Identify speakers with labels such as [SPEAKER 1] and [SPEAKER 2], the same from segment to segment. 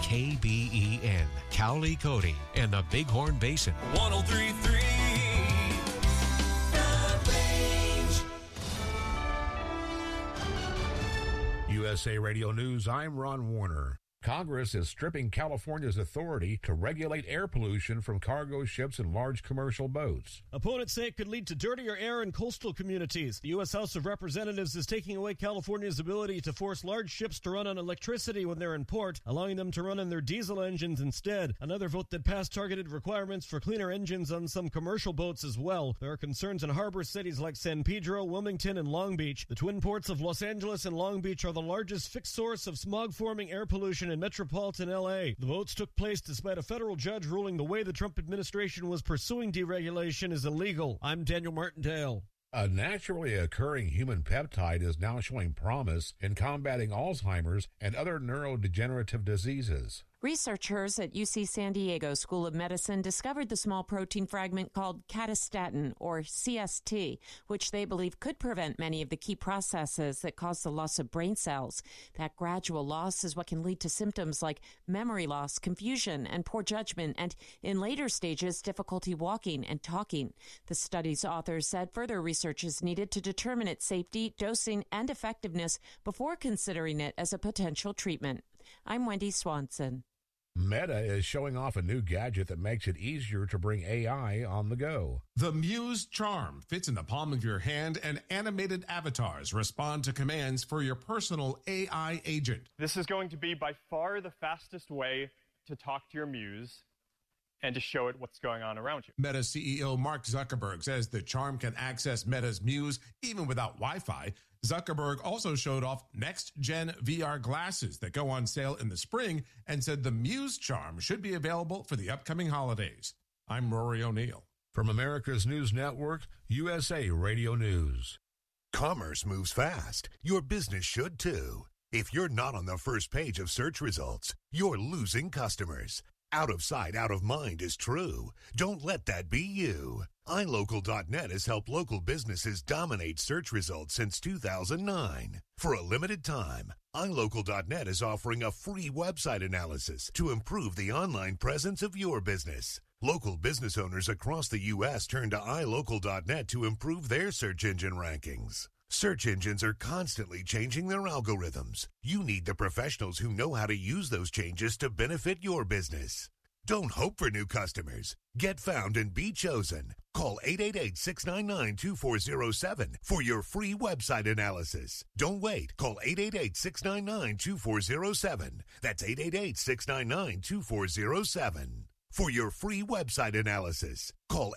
[SPEAKER 1] KBEN, Cowley, Cody, and the Bighorn Basin.
[SPEAKER 2] 103.3 The Range.
[SPEAKER 3] USA Radio News, I'm Ron Warner. Congress is stripping California's authority to regulate air pollution from cargo ships and large commercial boats.
[SPEAKER 4] Opponents say it could lead to dirtier air in coastal communities. The U.S. House of Representatives is taking away California's ability to force large ships to run on electricity when they're in port, allowing them to run on their diesel engines instead. Another vote that passed targeted requirements for cleaner engines on some commercial boats as well. There are concerns in harbor cities like San Pedro, Wilmington, and Long Beach. The twin ports of Los Angeles and Long Beach are the largest fixed source of smog-forming air pollution in metropolitan L.A. The votes took place despite a federal judge ruling the way the Trump administration was pursuing deregulation is illegal. I'm Daniel Martindale.
[SPEAKER 3] A naturally occurring human peptide is now showing promise in combating Alzheimer's and other neurodegenerative diseases.
[SPEAKER 5] Researchers at UC San Diego School of Medicine discovered the small protein fragment called catastatin, or CST, which they believe could prevent many of the key processes that cause the loss of brain cells. That gradual loss is what can lead to symptoms like memory loss, confusion, and poor judgment, and in later stages, difficulty walking and talking. The study's authors said further research is needed to determine its safety, dosing, and effectiveness before considering it as a potential treatment. I'm Wendy Swanson.
[SPEAKER 3] Meta is showing off a new gadget that makes it easier to bring AI on the go.
[SPEAKER 6] The Muse Charm fits in the palm of your hand, and animated avatars respond to commands for your personal AI agent.
[SPEAKER 7] This is going to be by far the fastest way to talk to your Muse and to show it what's going on around you.
[SPEAKER 6] Meta CEO Mark Zuckerberg says the Charm can access Meta's Muse even without Wi-Fi. Zuckerberg also showed off next-gen VR glasses that go on sale in the spring and said the Muse Charm should be available for the upcoming holidays. I'm Rory O'Neill.
[SPEAKER 3] From America's News Network, USA Radio News.
[SPEAKER 8] Commerce moves fast. Your business should too. If you're not on the first page of search results, you're losing customers. Out of sight, out of mind is true. Don't let that be you. iLocal.net has helped local businesses dominate search results since 2009. For a limited time, iLocal.net is offering a free website analysis to improve the online presence of your business. Local business owners across the U.S. turn to iLocal.net to improve their search engine rankings. Search engines are constantly changing their algorithms. You need the professionals who know how to use those changes to benefit your business. Don't hope for new customers. Get found and be chosen. Call 888-699-2407 for your free website analysis. Don't wait. Call 888-699-2407. That's 888-699-2407. For your free website analysis, call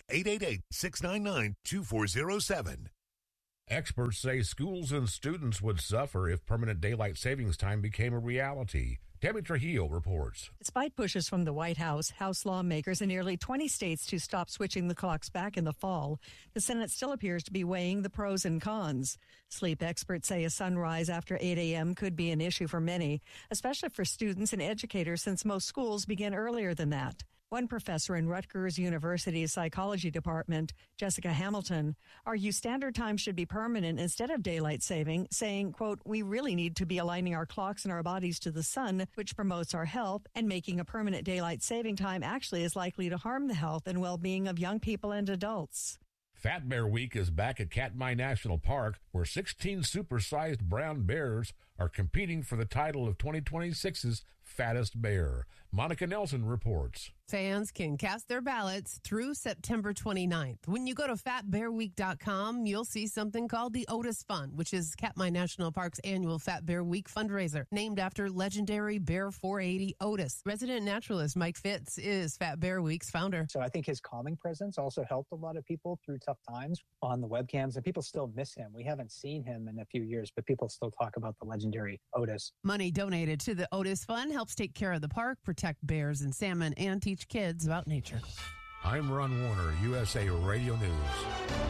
[SPEAKER 8] 888-699-2407.
[SPEAKER 3] Experts say schools and students would suffer if permanent daylight savings time became a reality. Debbie Trujillo reports.
[SPEAKER 9] Despite pushes from the White House, House lawmakers in nearly 20 states to stop switching the clocks back in the fall, the Senate still appears to be weighing the pros and cons. Sleep experts say a sunrise after 8 a.m. could be an issue for many, especially for students and educators since most schools begin earlier than that. One professor in Rutgers University's psychology department, Jessica Hamilton, argues standard time should be permanent instead of daylight saving, saying, quote, "We really need to be aligning our clocks and our bodies to the sun, which promotes our health, and making a permanent daylight saving time actually is likely to harm the health and well-being of young people and adults."
[SPEAKER 3] Fat Bear Week is back at Katmai National Park, where 16 supersized brown bears are competing for the title of 2026's Fattest Bear. Monica Nelson reports.
[SPEAKER 10] Fans can cast their ballots through September 29th. When you go to fatbearweek.com, you'll see something called the Otis Fund, which is Katmai National Park's annual Fat Bear Week fundraiser, named after legendary Bear 480 Otis. Resident naturalist Mike Fitz is Fat Bear Week's founder.
[SPEAKER 11] So I think his calming presence also helped a lot of people through tough times on the webcams, and people still miss him. We haven't seen him in a few years, but people still talk about the legendary Otis.
[SPEAKER 10] Money donated to the Otis Fund helps take care of the park, protect bears and salmon, and teach kids about nature.
[SPEAKER 3] I'm Ron Warner, USA Radio News.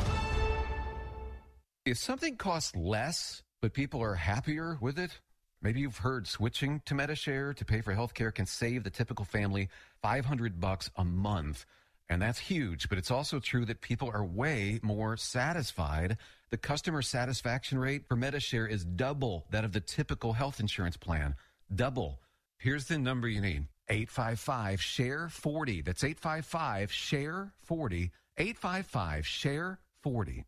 [SPEAKER 12] If something costs less, but people are happier with it, maybe you've heard switching to Medi-Share to pay for healthcare can save the typical family $500 a month. And that's huge, but it's also true that people are way more satisfied. The customer satisfaction rate for Medi-Share is double that of the typical health insurance plan. Double. Here's the number you need. 855-SHARE-40. That's 855-SHARE-40. 855-SHARE-40.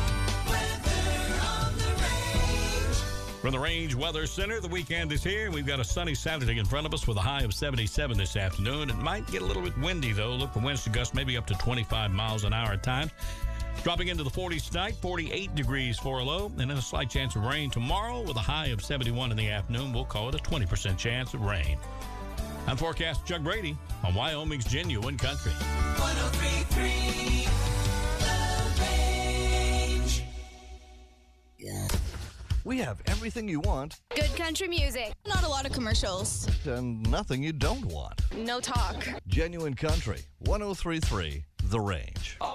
[SPEAKER 13] From the Range Weather Center, the weekend is here. We've got a sunny Saturday in front of us with a high of 77 this afternoon. It might get a little bit windy, though. Look for winds to gust maybe up to 25 miles an hour at times. Dropping into the 40s tonight, 48 degrees for a low, and then a slight chance of rain tomorrow with a high of 71 in the afternoon. We'll call it a 20% chance of rain. I'm forecast Chuck Brady on Wyoming's Genuine Country.
[SPEAKER 14] 103.3 The Range.
[SPEAKER 15] We have everything you want.
[SPEAKER 16] Good country music. Not a lot of commercials.
[SPEAKER 15] And nothing you don't want.
[SPEAKER 16] No talk.
[SPEAKER 15] Genuine Country. 103.3 The Range.